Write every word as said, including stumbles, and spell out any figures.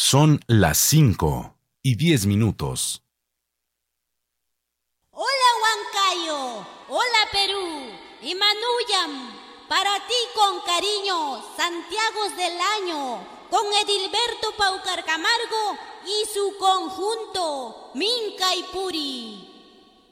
Son las cinco y diez minutos. Hola Huancayo, hola Perú, y Manuyam, para ti con cariño, Santiagos del año, con Edilberto Paucar Camargo y su conjunto, Minca y Puri.